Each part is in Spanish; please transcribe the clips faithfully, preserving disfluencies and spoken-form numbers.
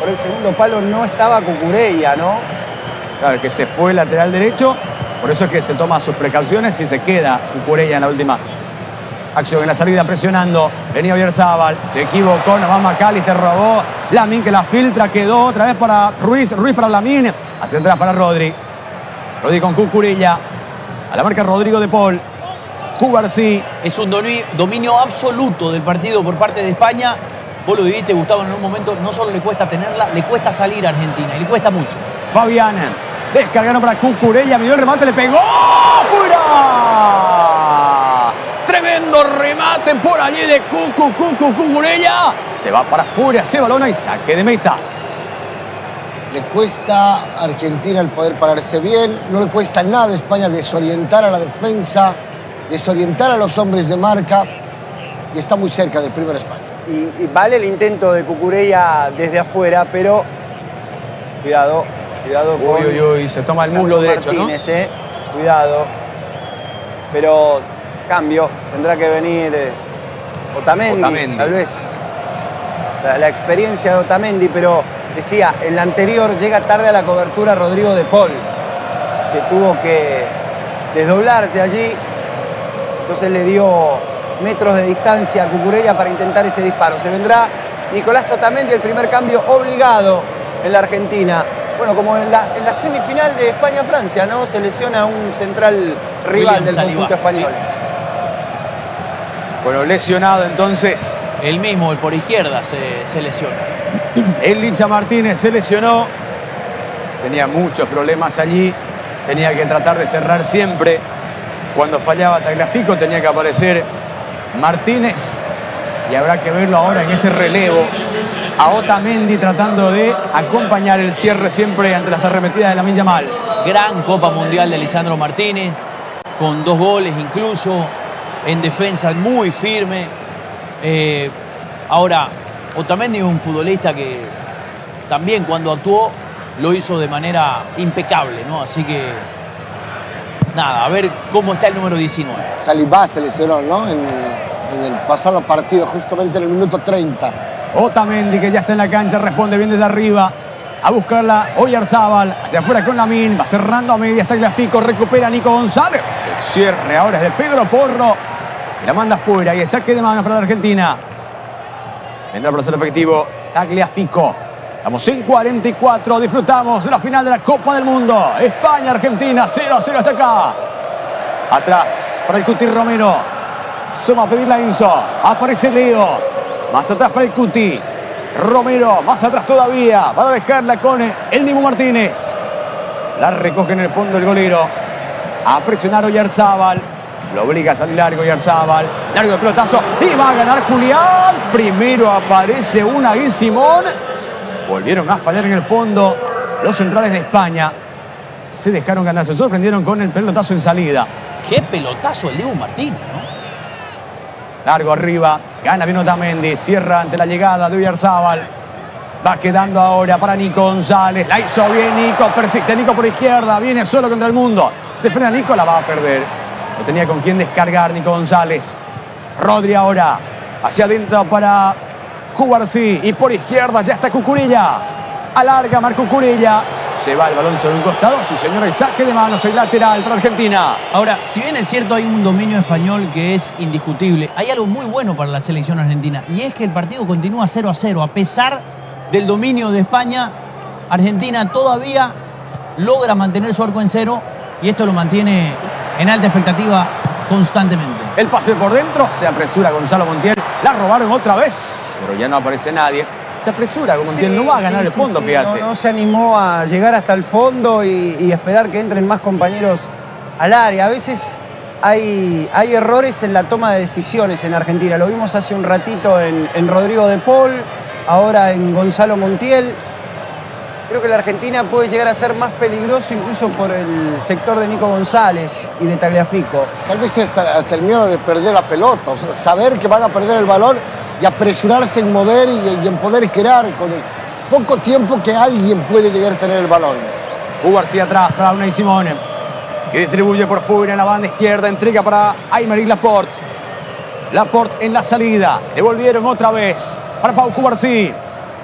por el segundo palo no estaba Cucurella, ¿no? Claro, que se fue el lateral derecho, por eso es que se toma sus precauciones y se queda Cucurella en la última acción. En la salida presionando, venía Oyarzabal, se equivocó, nomás McAllister robó, Lamine que la filtra, quedó otra vez para Ruiz, Ruiz para Lamine, hacia atrás para Rodri, Rodri con Cucurella, a la marca Rodrigo de Paul, Cubarsí. Es un dominio absoluto del partido por parte de España. Vos lo viviste, Gustavo, en un momento. No solo le cuesta tenerla, le cuesta salir a Argentina. Y le cuesta mucho. Fabián. Descargaron para Cucurella. Midió el remate, le pegó. ¡Fuera! Tremendo remate por allí de Cucu, Cucu, Cucurella. Se va para afuera ese balón y saque de meta. Le cuesta a Argentina el poder pararse bien. No le cuesta nada a España desorientar a la defensa, desorientar a los hombres de marca. Y está muy cerca del primer España. Y, y vale el intento de Cucurella desde afuera, pero cuidado, cuidado con... Uy, uy, uy, se toma el muslo derecho, Martínez, ¿no? eh. Cuidado. Pero cambio, tendrá que venir eh, Otamendi, Otamendi, tal vez. La, la experiencia de Otamendi, pero decía, en la anterior llega tarde a la cobertura Rodrigo de Paul, que tuvo que desdoblarse allí. Entonces le dio metros de distancia a Cucurella para intentar ese disparo. Se vendrá Nicolás Otamendi, el primer cambio obligado en la Argentina. Bueno, como en la, en la semifinal de España-Francia, ¿no? Se lesiona un central rival William del Saliba, conjunto español. sí. Bueno, lesionado entonces. El mismo, el por izquierda, se, se lesiona. El Licha Martínez se lesionó. Tenía muchos problemas allí. Tenía que tratar de cerrar siempre. Cuando fallaba Tagliafico tenía que aparecer Martínez. Y habrá que verlo ahora en ese relevo. A Otamendi tratando de acompañar el cierre siempre ante las arremetidas de Lamine Yamal. Gran Copa Mundial de Lisandro Martínez, con dos goles incluso, en defensa muy firme. Eh, ahora, Otamendi es un futbolista que también cuando actuó lo hizo de manera impecable, ¿no? Así que, nada, a ver cómo está el número diecinueve. Saliba se lesionó, ¿no? En, en el pasado partido, justamente en el minuto treinta. Otamendi, que ya está en la cancha, responde bien desde arriba. A buscarla Oyarzabal, hacia afuera con Lamine, va cerrando a media, Tagliafico, recupera Nico González. El cierre ahora es de Pedro Porro. Y la manda afuera y el saque de manos para la Argentina. Vendrá para ser efectivo Tagliafico. Estamos en cuarenta y cuatro, disfrutamos de la final de la Copa del Mundo. España-Argentina, cero a cero hasta acá. Atrás para el Cuti Romero. Asoma a pedir la Enzo. Aparece Leo. Más atrás para el Cuti. Romero, más atrás todavía. Para dejarla con el Dibu Martínez. La recoge en el fondo el golero. A presionar Oyarzabal. Lo obliga a salir largo Oyarzabal. Largo el pelotazo. Y va a ganar Julián. Primero aparece Unai Simón. Volvieron a fallar en el fondo los centrales de España. Se dejaron ganar. Se sorprendieron con el pelotazo en salida. Qué pelotazo el Dibu Martínez, ¿no? Largo arriba, gana bien Otamendi, cierra ante la llegada de Oyarzabal. Va quedando ahora para Nico González. La hizo bien Nico, persiste Nico por izquierda, viene solo contra el mundo. Se frena Nico, la va a perder. No tenía con quién descargar Nico González. Rodri ahora, hacia adentro para Cubarsí. Y por izquierda ya está Cucurella. Alarga Marco Cucurella. Lleva el balón sobre un costado, su señora, y saque de manos, el lateral para Argentina. Ahora, si bien es cierto hay un dominio español que es indiscutible, hay algo muy bueno para la selección argentina, y es que el partido continúa cero a cero. A pesar del dominio de España, Argentina todavía logra mantener su arco en cero, y esto lo mantiene en alta expectativa constantemente. El pase por dentro, se apresura Gonzalo Montiel. La robaron otra vez, pero ya no aparece nadie. Se apresura, como Montiel, Sí, no va a ganar sí, el sí, fondo, sí. fíjate. No, no se animó a llegar hasta el fondo y, y esperar que entren más compañeros al área. A veces hay, hay errores en la toma de decisiones en Argentina. Lo vimos hace un ratito en, en Rodrigo de Paul, ahora en Gonzalo Montiel. Creo que la Argentina puede llegar a ser más peligroso incluso por el sector de Nico González y de Tagliafico. Tal vez hasta, hasta el miedo de perder la pelota, o sea, saber que van a perder el balón y apresurarse en mover y, y en poder crear con el poco tiempo que alguien puede llegar a tener el balón. Cubarsí atrás para Unai Simón, que distribuye por fuera en la banda izquierda, entrega para Aymeric Laporte. Laporte en la salida, devolvieron otra vez para Pau Cubarsí.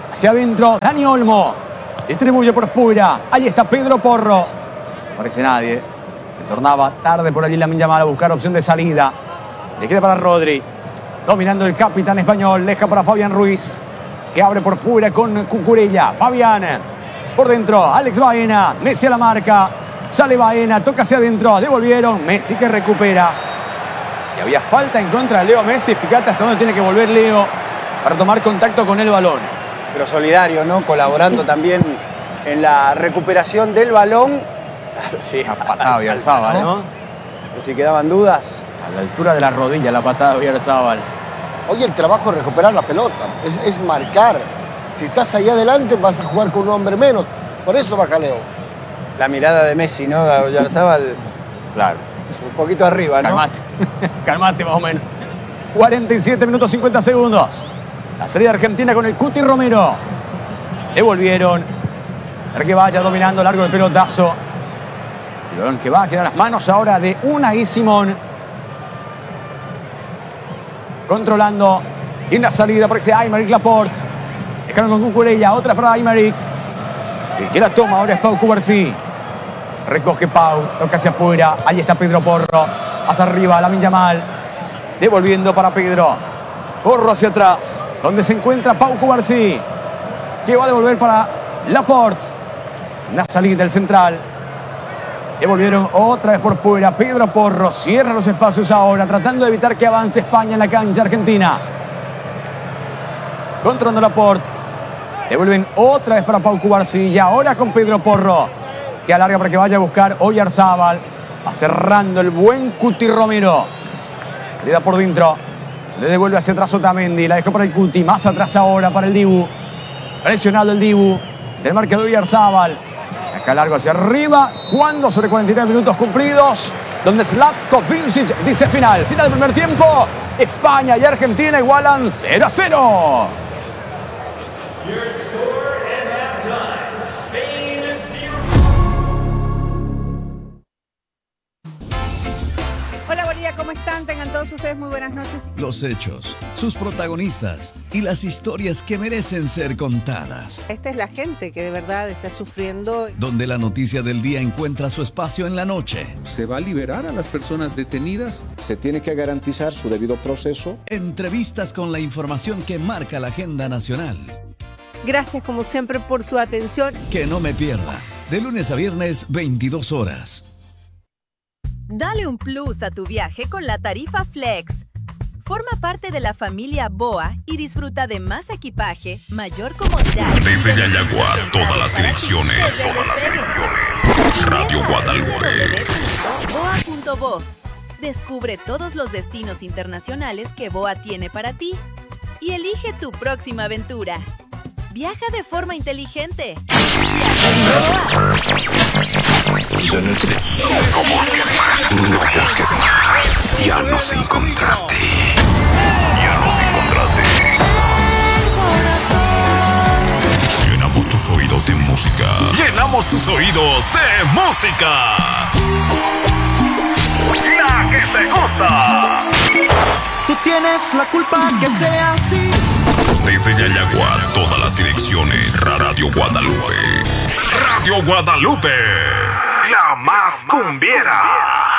Hacia adentro, Dani Olmo. Distribuye por fuera. Ahí está Pedro Porro. No aparece nadie. Retornaba tarde por allí Lamine Yamal a buscar opción de salida. Le queda para Rodri. Dominando el capitán español. Deja para Fabián Ruiz, que abre por fuera con Cucurella. Fabián. Por dentro, Alex Baena. Messi a la marca. Sale Baena. Toca hacia adentro. Devolvieron. Messi que recupera. Y había falta en contra de Leo Messi. Fíjate hasta dónde tiene que volver Leo para tomar contacto con el balón. Pero solidario, ¿no? Colaborando también en la recuperación del balón. Claro, sí, a patada de Oyarzábal, ¿no? Pero si quedaban dudas. A la altura de la rodilla, la patada de Oyarzábal. Hoy el trabajo es recuperar la pelota, es, es marcar. Si estás ahí adelante vas a jugar con un hombre menos. Por eso baja Leo. La mirada de Messi, ¿no? A Oyarzábal. Claro. Un poquito arriba, ¿no? Calmate. Calmate más o menos. cuarenta y siete minutos cincuenta segundos. La serie de Argentina con el Cuti Romero. Devolvieron. El que vaya dominando largo el pelotazo. El balón que va a quedar en las manos ahora de Unai Simón. Controlando. Y en la salida aparece Aymeric Laporte. Dejaron con Cucurella. Otra para Aymeric. El que la toma ahora es Pau Cubarsí. Recoge Pau. Toca hacia afuera. Ahí está Pedro Porro. Hacia arriba Lamine Yamal. Devolviendo para Pedro. Porro hacia atrás. Donde se encuentra Pau Cubarsí, que va a devolver para Laporte. La salida del central. Devolvieron otra vez por fuera. Pedro Porro cierra los espacios ahora, tratando de evitar que avance España en la cancha argentina. Controlando Laporte. Devuelven otra vez para Pau Cubarsí. Y ahora con Pedro Porro, que alarga para que vaya a buscar Oyarzábal. Va cerrando el buen Cuti Romero. Le da por dentro. Le devuelve hacia atrás Otamendi. La dejó para el Cuti. Más atrás ahora para el Dibu. Presionado el Dibu. Del marcador Oyarzábal. Acá largo hacia arriba. Cuando sobre cuarenta y nueve minutos cumplidos. Donde Zlatko Vincic dice final. Final del primer tiempo. España y Argentina igualan cero a cero. Hola, Bolivia, ¿cómo están? Tengan todos ustedes muy buenas noches. Los hechos, sus protagonistas y las historias que merecen ser contadas. Esta es la gente que de verdad está sufriendo. Donde la noticia del día encuentra su espacio en la noche. ¿Se va a liberar a las personas detenidas? Se tiene que garantizar su debido proceso. Entrevistas con la información que marca la agenda nacional. Gracias como siempre por su atención. Que no me pierda. De lunes a viernes, veintidós horas. Dale un plus a tu viaje con la tarifa Flex. Forma parte de la familia B O A y disfruta de más equipaje, mayor comodidad. Desde Yayagua, todas las direcciones. Todas las direcciones. Radio Guadalupe. boa punto bo. Descubre todos los destinos internacionales que B O A tiene para ti y elige tu próxima aventura. Viaja de forma inteligente. Viaja con B O A. No busques más, no busques más. Ya nos encontraste. Ya nos encontraste. Llenamos tus oídos de música. Llenamos tus oídos de música. La que te gusta. Tú tienes la culpa que sea así. Desde Yayagua, todas las direcciones. Radio Guadalupe. Radio Guadalupe. La más cumbiera.